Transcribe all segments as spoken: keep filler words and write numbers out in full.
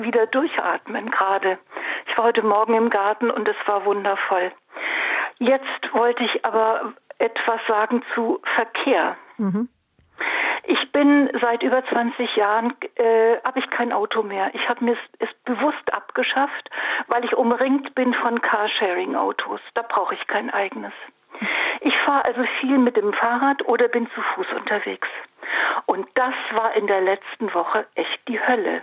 wieder durchatmen gerade. Ich war heute Morgen im Garten und es war wundervoll. Jetzt wollte ich aber etwas sagen zu Verkehr. Mhm. Ich bin seit über zwanzig Jahren, äh, habe ich kein Auto mehr. Ich habe mir es bewusst abgeschafft, weil ich umringt bin von Carsharing-Autos. Da brauche ich kein eigenes. Ich fahre also viel mit dem Fahrrad oder bin zu Fuß unterwegs. Und das war in der letzten Woche echt die Hölle.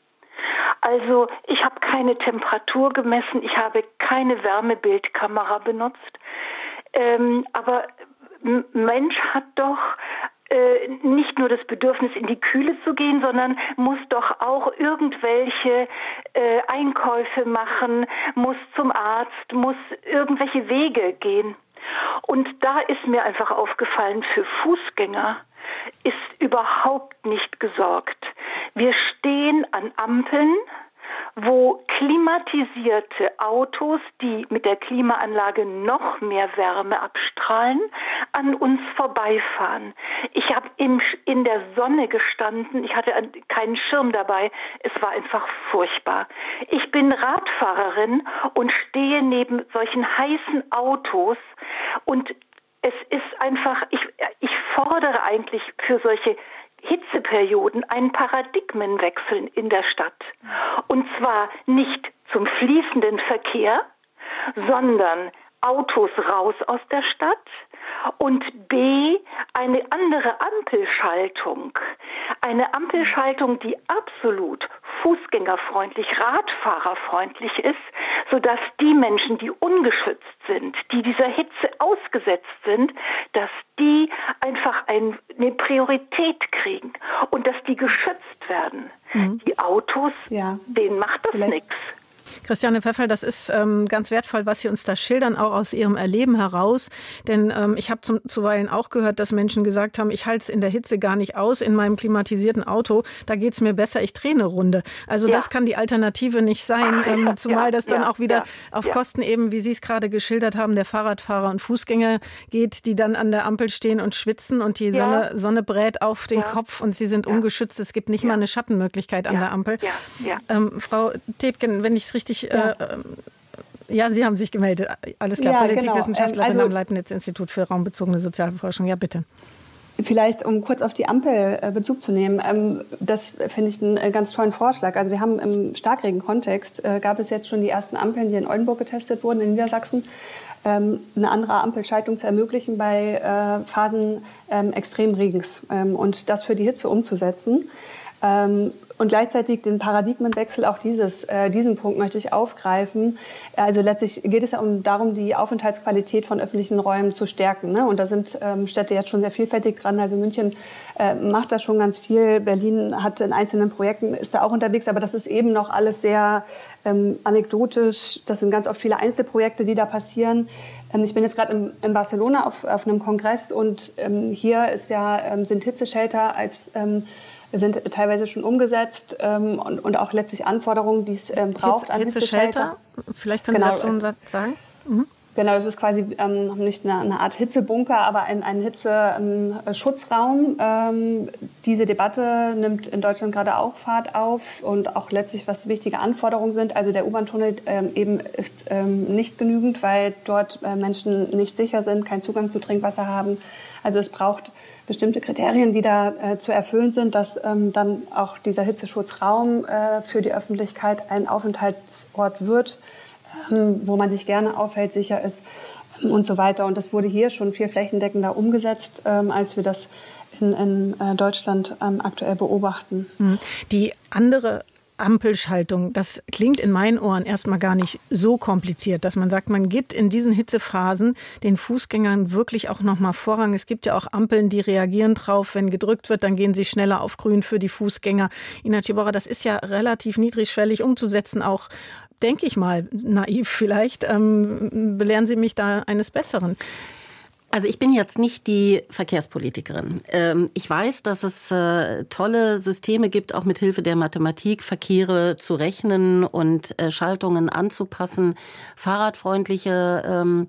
Also ich habe keine Temperatur gemessen, ich habe keine Wärmebildkamera benutzt. Ähm, aber ein Mensch hat doch äh, nicht nur das Bedürfnis, in die Kühle zu gehen, sondern muss doch auch irgendwelche äh, Einkäufe machen, muss zum Arzt, muss irgendwelche Wege gehen. Und da ist mir einfach aufgefallen, für Fußgänger ist überhaupt nicht gesorgt. Wir stehen an Ampeln, wo klimatisierte Autos, die mit der Klimaanlage noch mehr Wärme abstrahlen, an uns vorbeifahren. Ich habe in der Sonne gestanden, ich hatte keinen Schirm dabei, es war einfach furchtbar. Ich bin Radfahrerin und stehe neben solchen heißen Autos und es ist einfach, ich, ich fordere eigentlich für solche Hitzeperioden einen Paradigmenwechsel in der Stadt. Und zwar nicht zum fließenden Verkehr, sondern Autos raus aus der Stadt und B, eine andere Ampelschaltung. Eine Ampelschaltung, die absolut fußgängerfreundlich, radfahrerfreundlich ist, sodass die Menschen, die ungeschützt sind, die dieser Hitze ausgesetzt sind, dass die einfach ein, eine Priorität kriegen und dass die geschützt werden. Mhm. Die Autos, ja. denen macht das nichts. Christiane Pfeffel, das ist ähm, ganz wertvoll, was Sie uns da schildern, auch aus Ihrem Erleben heraus. Denn ähm, ich habe zum, zuweilen auch gehört, dass Menschen gesagt haben, ich halte es in der Hitze gar nicht aus, in meinem klimatisierten Auto, da geht es mir besser, ich drehe eine Runde. Also ja. das kann die Alternative nicht sein, ähm, zumal das dann ja, auch wieder ja, auf ja. Kosten eben, wie Sie es gerade geschildert haben, der Fahrradfahrer und Fußgänger geht, die dann an der Ampel stehen und schwitzen und die ja. Sonne, Sonne brät auf den ja. Kopf und sie sind ja. ungeschützt. Es gibt nicht ja. mal eine Schattenmöglichkeit an ja. der Ampel. Ja. Ja. Ähm, Frau Tebken, wenn ich es richtig Ja. Äh, ja, Sie haben sich gemeldet. Alles klar, ja, Politikwissenschaftlerin genau. also, am Leibniz-Institut für raumbezogene Sozialforschung. Ja, bitte. Vielleicht, um kurz auf die Ampel äh, Bezug zu nehmen, ähm, das finde ich einen äh, ganz tollen Vorschlag. Also wir haben im Starkregen-Kontext, äh, gab es jetzt schon die ersten Ampeln, die in Oldenburg getestet wurden, in Niedersachsen, ähm, eine andere Ampelschaltung zu ermöglichen bei äh, Phasen ähm, Extremregens ähm, und das für die Hitze umzusetzen. Ähm, Und gleichzeitig den Paradigmenwechsel, auch dieses, äh, diesen Punkt möchte ich aufgreifen. Also letztlich geht es ja um darum, die Aufenthaltsqualität von öffentlichen Räumen zu stärken. Ne? Und da sind ähm, Städte jetzt schon sehr vielfältig dran. Also München äh, macht da schon ganz viel. Berlin hat in einzelnen Projekten, ist da auch unterwegs. Aber das ist eben noch alles sehr ähm, anekdotisch. Das sind ganz oft viele Einzelprojekte, die da passieren. Ähm, ich bin jetzt gerade in, in Barcelona auf, auf einem Kongress. Und ähm, hier ist ja, ähm, sind Hitzeshelter als ähm, sind teilweise schon umgesetzt ähm, und, und auch letztlich Anforderungen, die es ähm, braucht Hitze, an Hitzeshelter. Vielleicht können genau, Sie dazu einen Satz sagen? Mhm. Genau, es ist quasi ähm, nicht eine, eine Art Hitzebunker, aber ein, ein Hitzeschutzraum. Ähm, diese Debatte nimmt in Deutschland gerade auch Fahrt auf und auch letztlich, was wichtige Anforderungen sind. Also der U-Bahn-Tunnel ähm, eben ist ähm, nicht genügend, weil dort äh, Menschen nicht sicher sind, keinen Zugang zu Trinkwasser haben. Also es braucht bestimmte Kriterien, die da äh, zu erfüllen sind, dass ähm, dann auch dieser Hitzeschutzraum äh, für die Öffentlichkeit ein Aufenthaltsort wird, ähm, wo man sich gerne aufhält, sicher ist ähm, und so weiter. Und das wurde hier schon viel flächendeckender umgesetzt, ähm, als wir das in, in äh, Deutschland ähm, aktuell beobachten. Die andere Ampelschaltung, das klingt in meinen Ohren erstmal gar nicht so kompliziert, dass man sagt, man gibt in diesen Hitzephasen den Fußgängern wirklich auch nochmal Vorrang. Es gibt ja auch Ampeln, die reagieren drauf, wenn gedrückt wird, dann gehen sie schneller auf grün für die Fußgänger. Ina Ciborra, das ist ja relativ niedrigschwellig umzusetzen, auch, denke ich mal, naiv vielleicht. Ähm, belehren Sie mich da eines Besseren. Also ich bin jetzt nicht die Verkehrspolitikerin. Ich weiß, dass es tolle Systeme gibt, auch mit Hilfe der Mathematik, Verkehre zu rechnen und Schaltungen anzupassen, fahrradfreundliche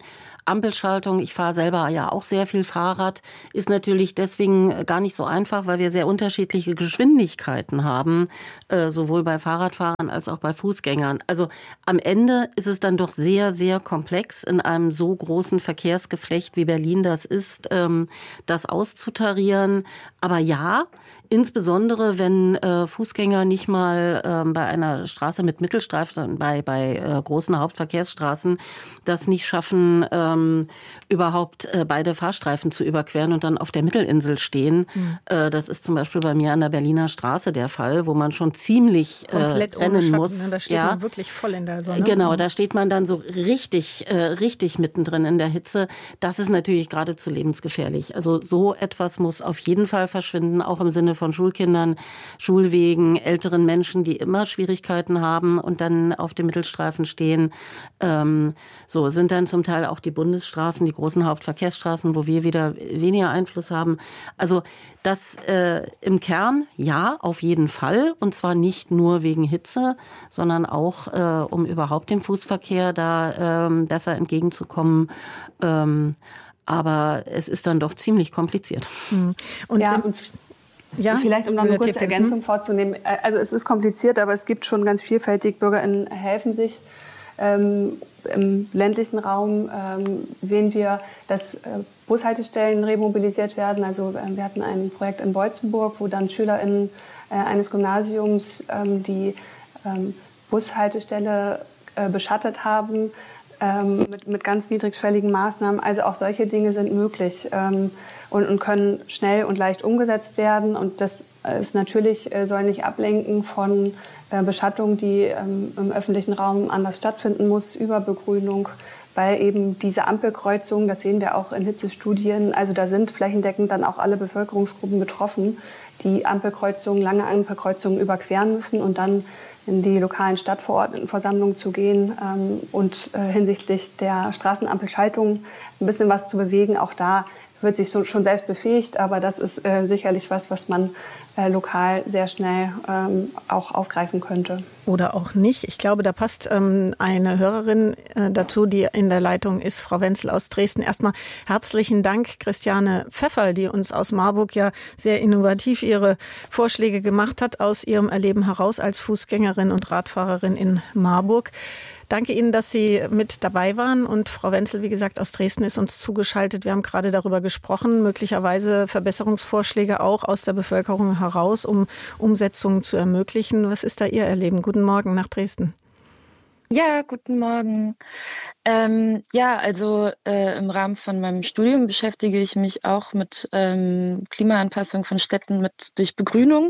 Ampelschaltung, ich fahre selber ja auch sehr viel Fahrrad, ist natürlich deswegen gar nicht so einfach, weil wir sehr unterschiedliche Geschwindigkeiten haben, äh, sowohl bei Fahrradfahrern als auch bei Fußgängern. Also am Ende ist es dann doch sehr, sehr komplex, in einem so großen Verkehrsgeflecht wie Berlin das ist, ähm, das auszutarieren. Aber ja, insbesondere wenn äh, Fußgänger nicht mal äh, bei einer Straße mit Mittelstreifen, bei, bei äh, großen Hauptverkehrsstraßen, das nicht schaffen, ähm, überhaupt äh, beide Fahrstreifen zu überqueren und dann auf der Mittelinsel stehen. Mhm. Äh, das ist zum Beispiel bei mir an der Berliner Straße der Fall, wo man schon ziemlich äh, rennen Schatten, muss. Ne? Da steht ja. man wirklich voll in der Sonne. Genau, da steht man dann so richtig, äh, richtig mittendrin in der Hitze. Das ist natürlich geradezu lebensgefährlich. Also so etwas muss auf jeden Fall verschwinden, auch im Sinne von Schulkindern, Schulwegen, älteren Menschen, die immer Schwierigkeiten haben und dann auf dem Mittelstreifen stehen. Ähm, so sind dann zum Teil auch die Bundesstraßen, die großen Hauptverkehrsstraßen, wo wir wieder weniger Einfluss haben. Also das äh, im Kern, ja, auf jeden Fall. Und zwar nicht nur wegen Hitze, sondern auch, äh, um überhaupt dem Fußverkehr da ähm, besser entgegenzukommen. Ähm, aber es ist dann doch ziemlich kompliziert. Mhm. Und ja, und Ja, vielleicht um noch eine kurze Ergänzung vorzunehmen. Also es ist kompliziert, aber es gibt schon ganz vielfältig. BürgerInnen helfen sich. Ähm, Im ländlichen Raum ähm, sehen wir, dass äh, Bushaltestellen remobilisiert werden. Also äh, wir hatten ein Projekt in Beutzenburg, wo dann SchülerInnen äh, eines Gymnasiums ähm, die ähm, Bushaltestelle äh, beschattet haben. Ähm, mit, mit ganz niedrigschwelligen Maßnahmen. Also auch solche Dinge sind möglich ähm, und, und können schnell und leicht umgesetzt werden. Und das ist natürlich, äh, soll nicht ablenken von äh, Beschattung, die ähm, im öffentlichen Raum anders stattfinden muss, über Begrünung, weil eben diese Ampelkreuzungen, das sehen wir auch in Hitzestudien, also da sind flächendeckend dann auch alle Bevölkerungsgruppen betroffen, die Ampelkreuzungen, lange Ampelkreuzungen überqueren müssen und dann in die lokalen Stadtverordnetenversammlungen zu gehen ähm, und äh, hinsichtlich der Straßenampelschaltung ein bisschen was zu bewegen. Auch da wird sich so, schon selbst befähigt, aber das ist äh, sicherlich was, was man äh, lokal sehr schnell ähm, auch aufgreifen könnte. Oder auch nicht. Ich glaube, da passt ähm, eine Hörerin äh, dazu, die in der Leitung ist, Frau Wenzel aus Dresden. Erstmal herzlichen Dank, Christiane Pfefferl, die uns aus Marburg ja sehr innovativ ihre Vorschläge gemacht hat, aus ihrem Erleben heraus als Fußgängerin und Radfahrerin in Marburg. Danke Ihnen, dass Sie mit dabei waren. Und Frau Wenzel, wie gesagt, aus Dresden ist uns zugeschaltet. Wir haben gerade darüber gesprochen, möglicherweise Verbesserungsvorschläge auch aus der Bevölkerung heraus, um Umsetzungen zu ermöglichen. Was ist da Ihr Erleben? Guten Morgen nach Dresden. Ja, guten Morgen. Ähm, ja, also äh, im Rahmen von meinem Studium beschäftige ich mich auch mit ähm, Klimaanpassung von Städten mit durch Begrünung.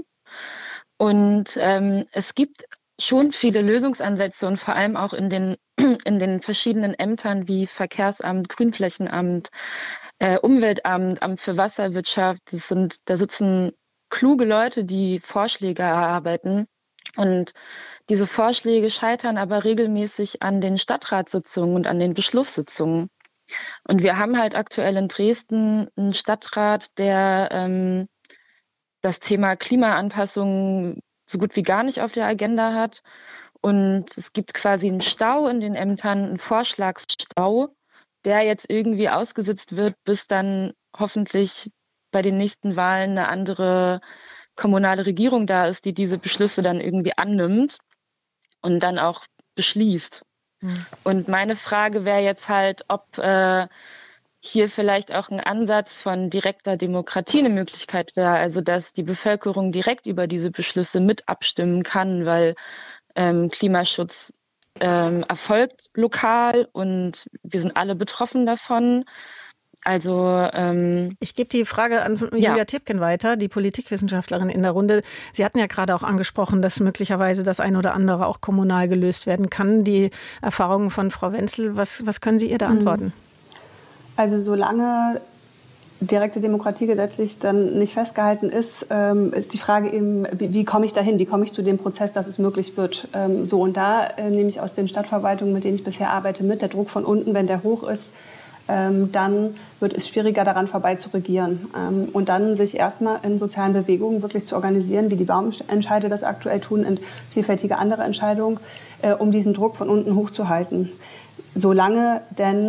Und ähm, es gibt schon viele Lösungsansätze und vor allem auch in den, in den verschiedenen Ämtern wie Verkehrsamt, Grünflächenamt, äh, Umweltamt, Amt für Wasserwirtschaft. Das sind, da sitzen kluge Leute, die Vorschläge erarbeiten. Und diese Vorschläge scheitern aber regelmäßig an den Stadtratssitzungen und an den Beschlusssitzungen. Und wir haben halt aktuell in Dresden einen Stadtrat, der ähm, das Thema Klimaanpassung so gut wie gar nicht auf der Agenda hat. Und es gibt quasi einen Stau in den Ämtern, einen Vorschlagsstau, der jetzt irgendwie ausgesetzt wird, bis dann hoffentlich bei den nächsten Wahlen eine andere kommunale Regierung da ist, die diese Beschlüsse dann irgendwie annimmt und dann auch beschließt. Mhm. Und meine Frage wäre jetzt halt, ob äh, hier vielleicht auch ein Ansatz von direkter Demokratie eine Möglichkeit wäre, also dass die Bevölkerung direkt über diese Beschlüsse mit abstimmen kann, weil ähm, Klimaschutz ähm, erfolgt lokal und wir sind alle betroffen davon. Also ähm, ich gebe die Frage an Julia ja. Tipken weiter, die Politikwissenschaftlerin in der Runde. Sie hatten ja gerade auch angesprochen, dass möglicherweise das eine oder andere auch kommunal gelöst werden kann. Die Erfahrungen von Frau Wenzel, was, was können Sie ihr da antworten? Also solange direkte Demokratie gesetzlich dann nicht festgehalten ist, ähm, ist die Frage eben, wie, wie komme ich dahin? Wie komme ich zu dem Prozess, dass es möglich wird? Ähm, so und da äh, nehme ich aus den Stadtverwaltungen, mit denen ich bisher arbeite, mit. Der Druck von unten, wenn der hoch ist, ähm, dann wird es schwieriger, daran vorbei zu regieren. Ähm, und dann sich erstmal in sozialen Bewegungen wirklich zu organisieren, wie die Baumentscheide das aktuell tun, und vielfältige andere Entscheidungen, äh, um diesen Druck von unten hochzuhalten. Solange denn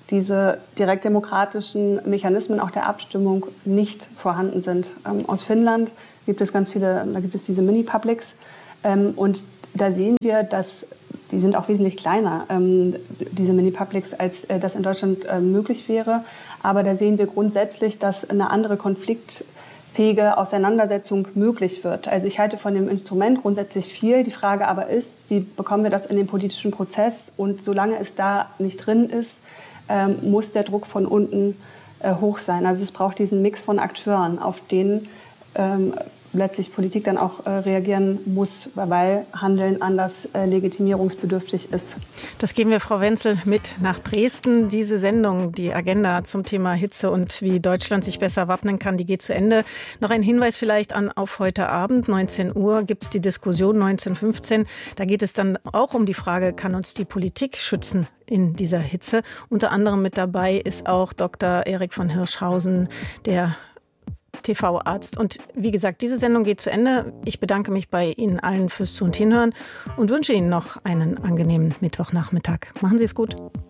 diese direktdemokratischen Mechanismen auch der Abstimmung nicht vorhanden sind. Ähm, aus Finnland gibt es ganz viele, da gibt es diese Mini-Publics ähm, und da sehen wir, dass die sind auch wesentlich kleiner, ähm, diese Mini-Publics, als äh, das in Deutschland äh, möglich wäre. Aber da sehen wir grundsätzlich, dass eine andere konfliktfähige Auseinandersetzung möglich wird. Also ich halte von dem Instrument grundsätzlich viel. Die Frage aber ist, wie bekommen wir das in den politischen Prozess? Und solange es da nicht drin ist, ähm, muss der Druck von unten äh, hoch sein. Also es braucht diesen Mix von Akteuren, auf den ähm, letztlich Politik dann auch äh, reagieren muss, weil Handeln anders äh, legitimierungsbedürftig ist. Das geben wir Frau Wenzel mit nach Dresden. Diese Sendung, die Agenda zum Thema Hitze und wie Deutschland sich besser wappnen kann, die geht zu Ende. Noch ein Hinweis vielleicht an auf heute Abend, neunzehn Uhr, gibt es die Diskussion neunzehn fünfzehn. Da geht es dann auch um die Frage, kann uns die Politik schützen in dieser Hitze? Unter anderem mit dabei ist auch Doktor Erik von Hirschhausen, der T V-Arzt. Und wie gesagt, diese Sendung geht zu Ende. Ich bedanke mich bei Ihnen allen fürs Zu- und Hinhören und wünsche Ihnen noch einen angenehmen Mittwochnachmittag. Machen Sie es gut.